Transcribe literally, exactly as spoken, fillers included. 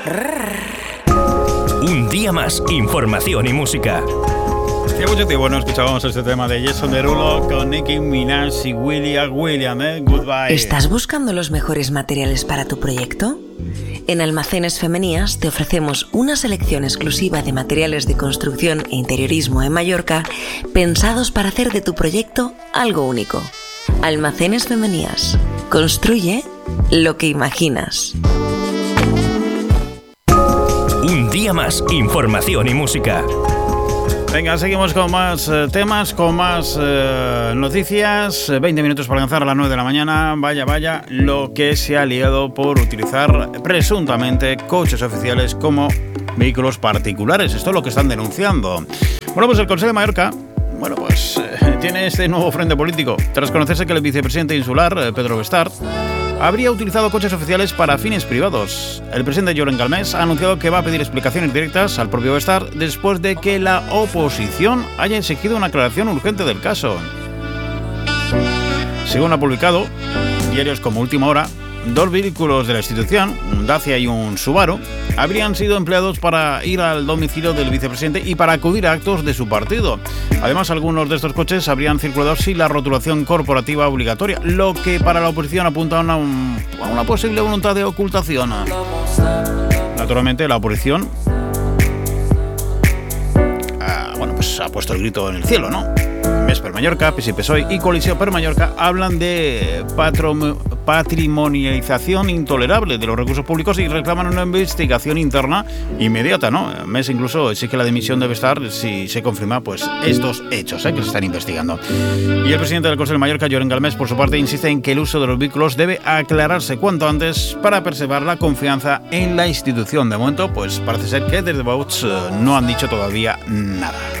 Un día más, información y música. Hacía mucho tiempo no escuchábamos este tema de Jason Derulo con Nicki Minaj y William William, ¿eh? Goodbye. ¿Estás buscando los mejores materiales para tu proyecto? En Almacenes Femenías te ofrecemos una selección exclusiva de materiales de construcción e interiorismo en Mallorca pensados para hacer de tu proyecto algo único. Almacenes Femenías. Construye lo que imaginas. Un día más, información y música. Venga, seguimos con más eh, temas, con más eh, noticias. veinte minutos para alcanzar a las nueve de la mañana. Vaya, vaya, lo que se ha liado por utilizar presuntamente coches oficiales como vehículos particulares. Esto es lo que están denunciando. Bueno, pues el Consell de Mallorca, bueno, pues eh, tiene este nuevo frente político. Tras conocerse que el vicepresidente insular, eh, Pedro Bestart, habría utilizado coches oficiales para fines privados. El presidente Lloren Galmés ha anunciado que va a pedir explicaciones directas al propio Bestart después de que la oposición haya exigido una aclaración urgente del caso. Según ha publicado diarios como Última Hora, dos vehículos de la institución, un Dacia y un Subaru, habrían sido empleados para ir al domicilio del vicepresidente y para acudir a actos de su partido. Además, algunos de estos coches habrían circulado sin la rotulación corporativa obligatoria, lo que para la oposición apunta a una, a una posible voluntad de ocultación. Naturalmente, la oposición ah, bueno, pues ha puesto el grito en el cielo, ¿no? Més per Mallorca, P S I P S O E y Coalició per Mallorca hablan de patrom- patrimonialización intolerable de los recursos públicos y reclaman una investigación interna inmediata, ¿no? Més incluso exige la dimisión de Bestart si se confirma pues estos hechos ¿eh? que se están investigando. Y el presidente del Consell de Mallorca, Lloren Galmés, por su parte, insiste en que el uso de los vehículos debe aclararse cuanto antes para preservar la confianza en la institución. De momento, pues parece ser que desde Vox no han dicho todavía nada.